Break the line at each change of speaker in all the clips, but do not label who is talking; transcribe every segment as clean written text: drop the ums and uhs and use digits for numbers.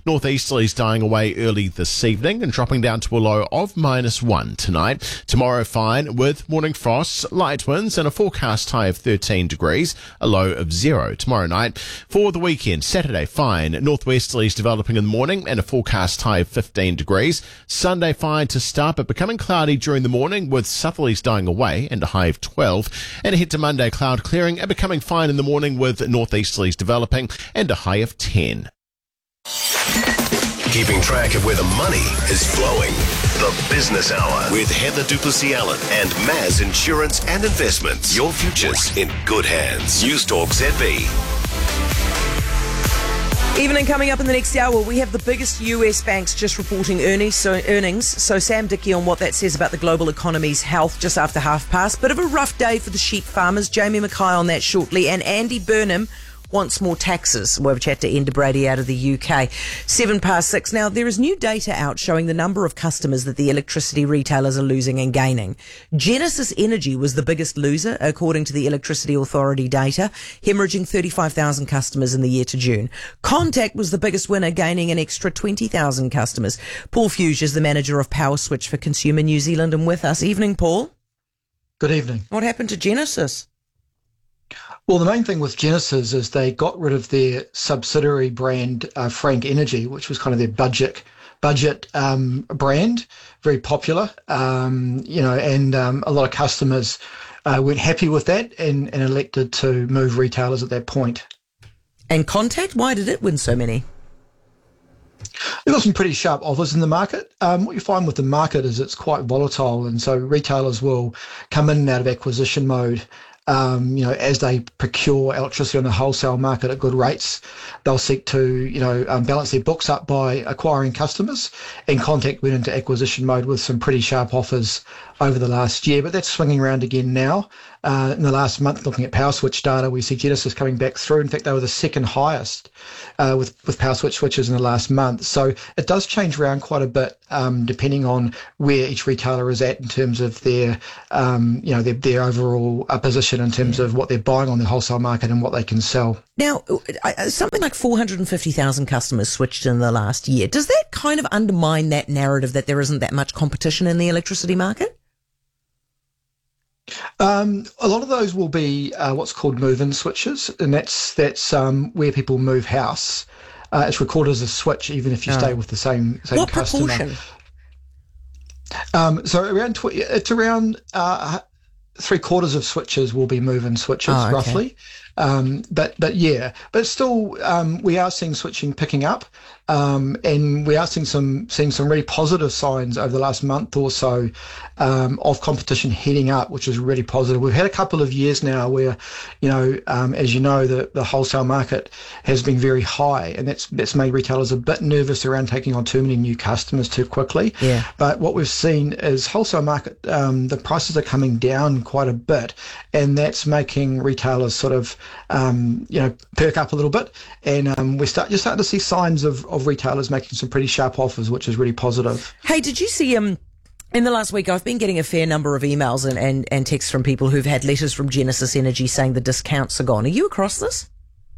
Northeasterlies dying away early this evening and dropping down to a low of -1 tonight. Tomorrow fine with morning frosts, light winds and a forecast high of 13 degrees, a low of 0 tomorrow night. For the weekend, Saturday fine, northwesterlies developing in the morning and a forecast high of 15 degrees. Sunday fine to start but becoming cloudy during the morning with southerlies dying away and a high of 12. And ahead to Monday, cloud clearing and becoming fine in the morning with northeasterlies developing and a high of 10.
Keeping track of where the money is flowing. The Business Hour with Heather Duplessis-Allen and Maz Insurance and Investments. Your future's in good hands. News Talk ZB.
Evening coming up in the next hour, we have the biggest US banks just reporting earnings. So Sam Dickey on what that says about the global economy's health just after past. Bit of a rough day for the sheep farmers. Jamie Mackay on that shortly. And Andy Burnham wants more taxes. We'll have a chat to Enda Brady out of the UK. 6:07. Now, there is new data out showing the number of customers that the electricity retailers are losing and gaining. Genesis Energy was the biggest loser, according to the Electricity Authority data, hemorrhaging 35,000 customers in the year to June. Contact was the biggest winner, gaining an extra 20,000 customers. Paul Fuge is the manager of Power Switch for Consumer New Zealand and with us. Evening, Paul.
Good evening.
What happened to Genesis?
Well, the main thing with Genesis is they got rid of their subsidiary brand, Frank Energy, which was kind of their budget brand, very popular, and a lot of customers weren't happy with that and elected to move retailers at that point.
And Contact, why did it win so many?
There got some pretty sharp offers in the market. What you find with the market is it's quite volatile, and so retailers will come in and out of acquisition mode. As they procure electricity on the wholesale market at good rates, they'll seek to, balance their books up by acquiring customers. And Contact went into acquisition mode with some pretty sharp offers over the last year, but that's swinging around again now. In the last month, looking at Power Switch data, we see Genesis coming back through. In fact, they were the second highest with Power Switch switches in the last month. So it does change around quite a bit, depending on where each retailer is at in terms of their overall position in terms of what they're buying on the wholesale market and what they can sell.
Now, something like 450,000 customers switched in the last year. Does that kind of undermine that narrative that there isn't that much competition in the electricity market?
A lot of those will be what's called move-in switches, and that's where people move house. It's recorded as a switch, even if you stay with the same
what
customer.
Proportion?
So it's around 3/4 of switches will be move-in switches, roughly. But still, we are seeing switching picking up, and we are seeing some really positive signs over the last month or so of competition heating up, which is really positive. We've had a couple of years now where, as you know, the wholesale market has been very high, and that's made retailers a bit nervous around taking on too many new customers too quickly.
Yeah.
But what we've seen is wholesale market, the prices are coming down quite a bit, and that's making retailers sort of perk up a little bit, and you're starting to see signs of retailers making some pretty sharp offers, which is really positive.
Hey, did you see in the last week, I've been getting a fair number of emails and texts from people who've had letters from Genesis Energy saying the discounts are gone. Are you across this?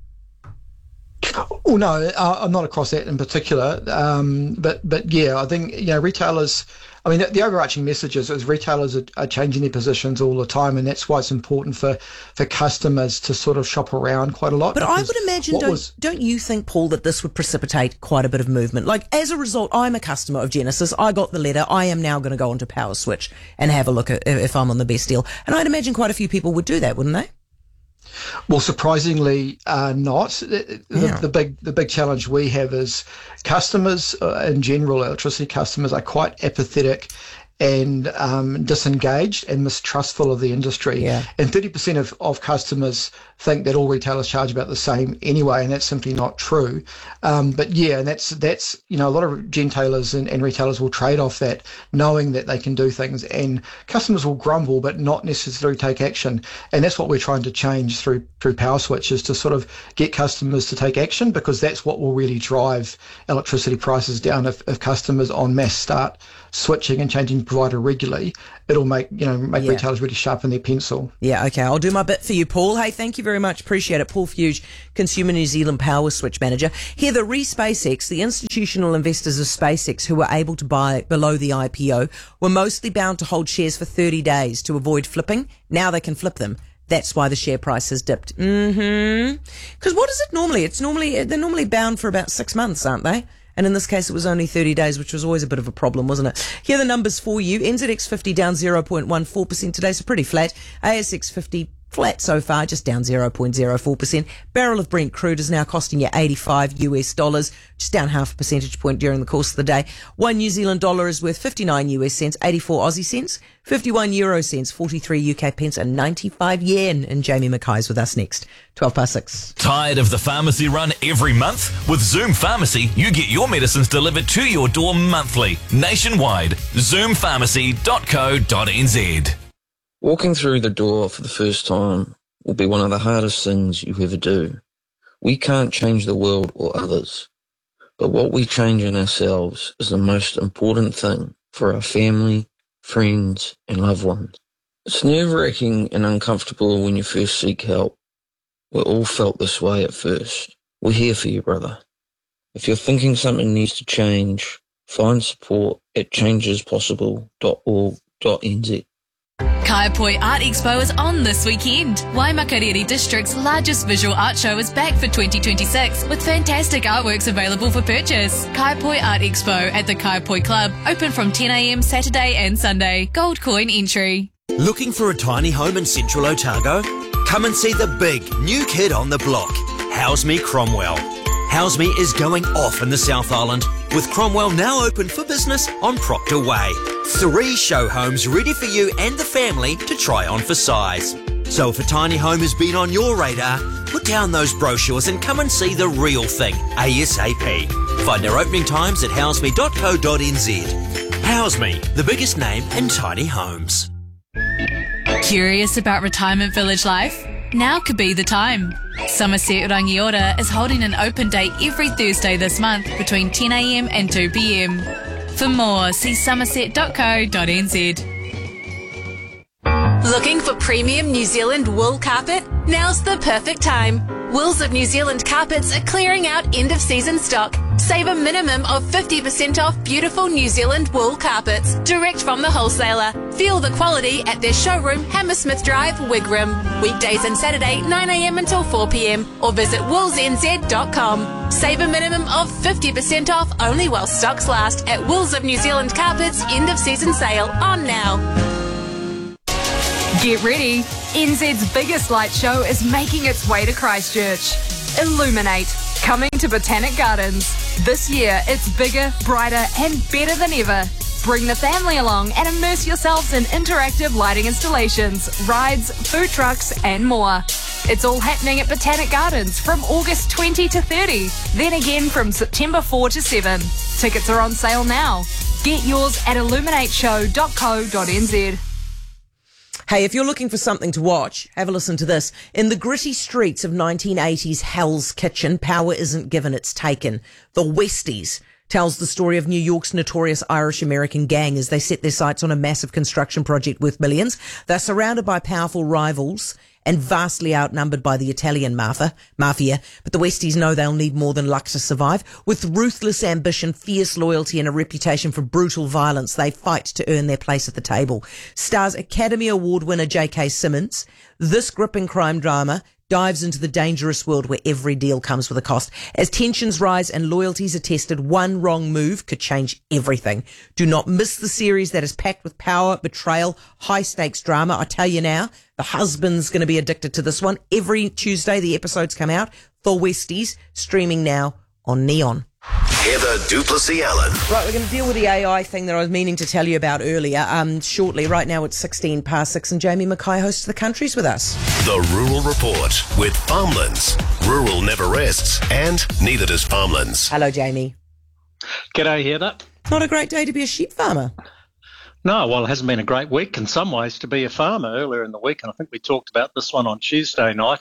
Oh, no, I'm not across that in particular. But yeah, I think, retailers, I mean, the overarching message is retailers are changing their positions all the time, and that's why it's important for customers to sort of shop around quite a lot.
But I would imagine, don't you think, Paul, that this would precipitate quite a bit of movement? Like, as a result, I'm a customer of Genesis. I got the letter. I am now going to go onto Power Switch and have a look at if I'm on the best deal. And I'd imagine quite a few people would do that, wouldn't they?
Well, surprisingly not. The big challenge we have is customers in general, electricity customers, are quite apathetic and disengaged and mistrustful of the industry. Yeah. And 30% of customers think that all retailers charge about the same anyway, and that's simply not true. But yeah, and that's a lot of gentailers and retailers will trade off that, knowing that they can do things, and customers will grumble but not necessarily take action. And that's what we're trying to change through Power Switch, is to sort of get customers to take action, because that's what will really drive electricity prices down if customers en masse start switching and changing provider regularly, it'll make retailers really sharpen their pencil.
Yeah, okay. I'll do my bit for you, Paul. Hey, thank you very much. Appreciate it. Paul Fuge, Consumer New Zealand Power Switch Manager. Here, the SpaceX, the institutional investors of SpaceX who were able to buy below the IPO were mostly bound to hold shares for 30 days to avoid flipping. Now they can flip them. That's why the share price has dipped. Because what is it normally? They're normally bound for about 6 months, aren't they? And in this case, it was only 30 days, which was always a bit of a problem, wasn't it? Here are the numbers for you. NZX 50 down 0.14% today, so pretty flat. ASX 50 flat so far, just down 0.04%. Barrel of Brent crude is now costing you $85, just down half a percentage point during the course of the day. 1 New Zealand dollar is worth 59 US cents, 84 Aussie cents, 51 euro cents, 43 UK pence, and 95 yen. And Jamie Mackay's with us next. 6:12.
Tired of the pharmacy run every month? With Zoom Pharmacy, you get your medicines delivered to your door monthly, nationwide. Zoompharmacy.co.nz.
Walking through the door for the first time will be one of the hardest things you ever do. We can't change the world or others, but what we change in ourselves is the most important thing for our family, friends, and loved ones. It's nerve-wracking and uncomfortable when you first seek help. We all felt this way at first. We're here for you, brother. If you're thinking something needs to change, find support at changespossible.org.nz.
Kaiapoi Art Expo is on this weekend. Waimakariri District's largest visual art show is back for 2026 with fantastic artworks available for purchase. Kaiapoi Art Expo at the Kaiapoi Club, open from 10 a.m. Saturday and Sunday. Gold coin entry.
Looking for a tiny home in central Otago? Come and see the big new kid on the block, House Me Cromwell. House Me is going off in the South Island, with Cromwell now open for business on Proctor Way. 3 show homes ready for you and the family to try on for size. So if a tiny home has been on your radar, put down those brochures and come and see the real thing ASAP. Find our opening times at houseme.co.nz. House Me, the biggest name in tiny homes.
Curious about retirement village life? Now could be the time. Somerset Rangiora is holding an open day every Thursday this month between 10 a.m. and 2 p.m. For more, see somerset.co.nz.
Looking for premium New Zealand wool carpet? Now's the perfect time. Wools of New Zealand Carpets are clearing out end-of-season stock. Save a minimum of 50% off beautiful New Zealand wool carpets, direct from the wholesaler. Feel the quality at their showroom, Hammersmith Drive, Wigram. Weekdays and Saturday, 9 a.m. until 4 p.m. or visit woolsnz.com. Save a minimum of 50% off only while stocks last at Wools of New Zealand Carpets end-of-season sale on now.
Get ready. NZ's biggest light show is making its way to Christchurch. Illuminate, coming to Botanic Gardens. This year, it's bigger, brighter, and better than ever. Bring the family along and immerse yourselves in interactive lighting installations, rides, food trucks, and more. It's all happening at Botanic Gardens from August 20 to 30, then again from September 4 to 7. Tickets are on sale now. Get yours at illuminateshow.co.nz.
Hey, if you're looking for something to watch, have a listen to this. In the gritty streets of 1980s Hell's Kitchen, power isn't given, it's taken. The Westies tells the story of New York's notorious Irish-American gang as they set their sights on a massive construction project worth millions. They're surrounded by powerful rivals and vastly outnumbered by the Italian mafia, but the Westies know they'll need more than luck to survive. With ruthless ambition, fierce loyalty and a reputation for brutal violence, they fight to earn their place at the table. Stars Academy Award winner J.K. Simmons. This gripping crime drama dives into the dangerous world where every deal comes with a cost. As tensions rise and loyalties are tested, one wrong move could change everything. Do not miss the series that is packed with power, betrayal, high-stakes drama. I tell you now, the husband's going to be addicted to this one. Every Tuesday, the episodes come out. The Westies, streaming now on Neon.
Heather Duplessis Allen.
Right, we're going to deal with the AI thing that I was meaning to tell you about earlier shortly. Right now it's 16 past 6 and Jamie Mackay hosts The Countries with us.
The Rural Report with Farmlands. Rural never rests and neither does Farmlands.
Hello, Jamie.
G'day, Heather.
Not a great day to be a sheep farmer.
No, well, it hasn't been a great week in some ways to be a farmer earlier in the week, and I think we talked about this one on Tuesday night.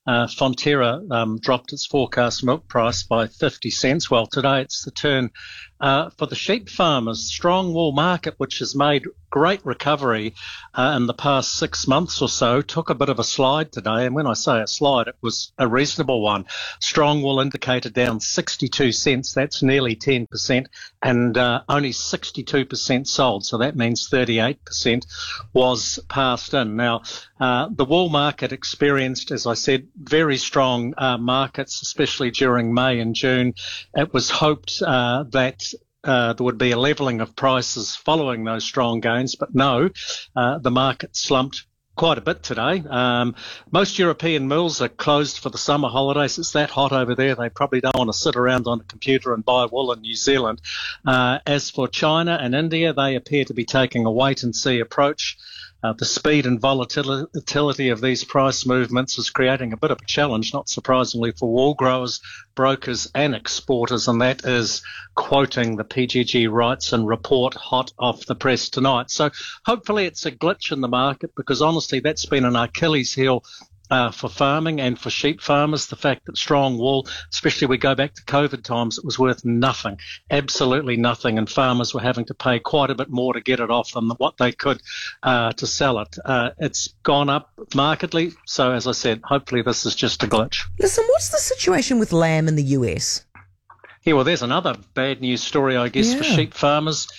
Fonterra dropped its forecast milk price by 50 cents. Well, today it's the turn for the sheep farmers. Strong wool market, which has made great recovery in the past 6 months or so, took a bit of a slide today. And when I say a slide, it was a reasonable one. Strong wool indicator down 62 cents. That's nearly 10%, and only 62% sold. So that means 38% was passed in. Now, the wool market experienced, as I said, very strong markets, especially during May and June. It was hoped that there would be a levelling of prices following those strong gains, but no, the market slumped quite a bit today. Most European mills are closed for the summer holidays. It's that hot over there. They probably don't want to sit around on a computer and buy wool in New Zealand. As for China and India, they appear to be taking a wait-and-see approach. The speed and volatility of these price movements is creating a bit of a challenge, not surprisingly, for wool growers, brokers and exporters, and that is quoting the PGG Wrightson report hot off the press tonight. So hopefully it's a glitch in the market, because honestly that's been an Achilles heel for farming and for sheep farmers. The fact that strong wool, especially we go back to COVID times, it was worth nothing, absolutely nothing, and farmers were having to pay quite a bit more to get it off than what they could to sell it. It's gone up markedly, so as I said, hopefully this is just a glitch.
Listen, what's the situation with lamb in the US?
Yeah, well, there's another bad news story, I guess, for sheep farmers.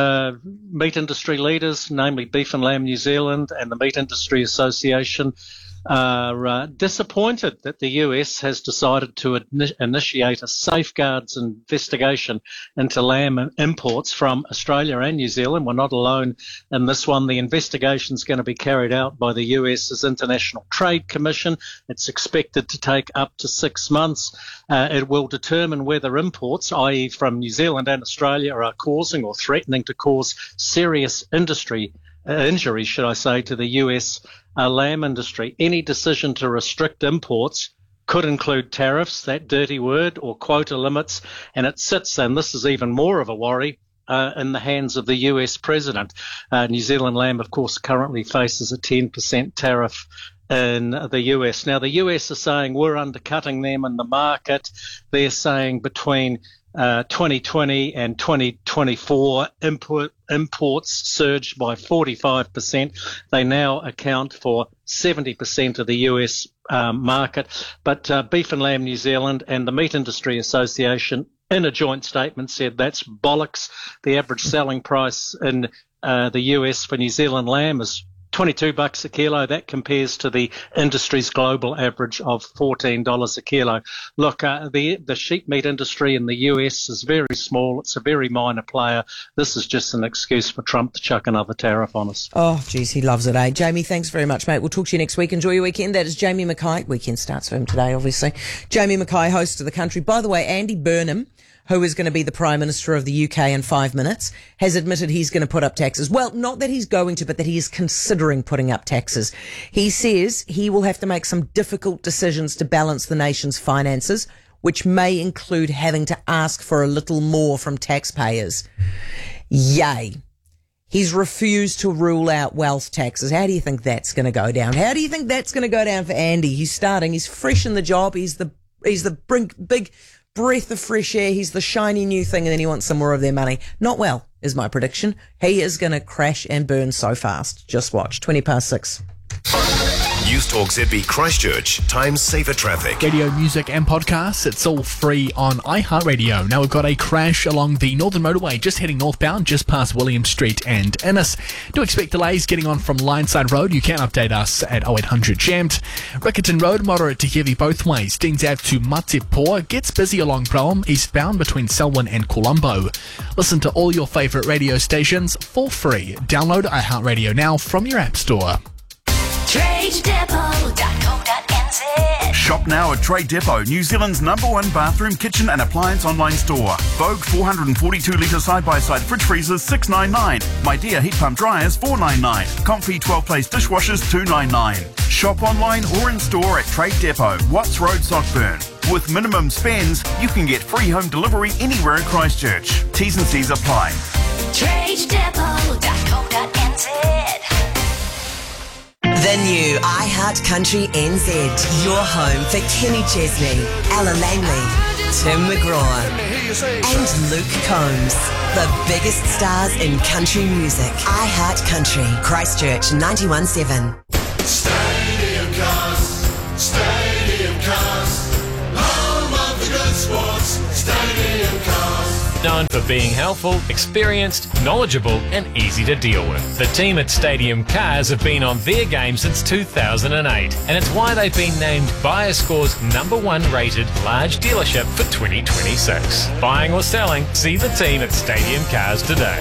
Meat industry leaders, namely Beef and Lamb New Zealand and the Meat Industry Association, are disappointed that the US has decided to initiate a safeguards investigation into lamb imports from Australia and New Zealand. We're not alone in this one. The investigation is going to be carried out by the US's International Trade Commission. It's expected to take up to 6 months. It will determine whether imports, i.e. from New Zealand and Australia, are causing or threatening to cause serious injury, should I say, to the US lamb industry. Any decision to restrict imports could include tariffs, that dirty word, or quota limits, and it sits, and this is even more of a worry, in the hands of the US president. New Zealand lamb, of course, currently faces a 10% tariff in the US. Now, the US are saying we're undercutting them in the market. They're saying between 2020 and 2024, imports surged by 45%. They now account for 70% of the US market. But Beef and Lamb New Zealand and the Meat Industry Association, in a joint statement, said that's bollocks. The average selling price in the US for New Zealand lamb is $22 a kilo. That compares to the industry's global average of $14 a kilo. Look, the sheep meat industry in the US is very small. It's a very minor player. This is just an excuse for Trump to chuck another tariff on us.
Oh, geez, he loves it, eh? Jamie, thanks very much, mate. We'll talk to you next week. Enjoy your weekend. That is Jamie Mackay. Weekend starts for him today, obviously. Jamie Mackay, host of The Country. By the way, Andy Burnham, who is going to be the Prime Minister of the UK in 5 minutes, has admitted he's going to put up taxes. Well, not that he's going to, but that he is considering putting up taxes. He says he will have to make some difficult decisions to balance the nation's finances, which may include having to ask for a little more from taxpayers. Yay. He's refused to rule out wealth taxes. How do you think that's going to go down? How do you think that's going to go down for Andy? He's starting. He's fresh in the job. He's the big breath of fresh air. He's the shiny new thing, and then he wants some more of their money. Not well, is my prediction. He is going to crash and burn so fast. Just watch. 6:20.
News Talk ZB Christchurch. Times saver traffic.
Radio, music and podcasts, it's all free on iHeartRadio. Now we've got a crash along the Northern Motorway just heading northbound just past William Street and Innes. Do expect delays getting on from Lineside Road. You can update us at 0800 jammed. Riccarton Road, moderate to heavy both ways. Deans Ave to Matipoa gets busy along Brougham, eastbound between Selwyn and Colombo. Listen to all your favourite radio stations for free. Download iHeartRadio now from your app store.
TradeDepot.co.nz. Shop now at Trade Depot, New Zealand's #1 bathroom, kitchen and appliance online store. Vogue 442-litre side-by-side fridge freezers $699. My Dear heat pump dryers $499. Comfy 12-place dishwashers $299. Shop online or in store at Trade Depot, Watts Road, Sockburn. With minimum spends, you can get free home delivery anywhere in Christchurch. T's and C's apply.
TradeDepot.co.nz. The new iHeart Country NZ, your home for Kenny Chesney, Ella Langley, Tim McGraw, and Luke Combs. The biggest stars in country music. iHeart Country, Christchurch 91.7.
Stadium Cars, home of the good sports. Stadium Cars.
Known for being helpful, experienced, knowledgeable and easy to deal with. The team at Stadium Cars have been on their game since 2008 and it's why they've been named BuyerScore's #1 rated large dealership for 2026. Buying or selling, see the team at Stadium Cars today.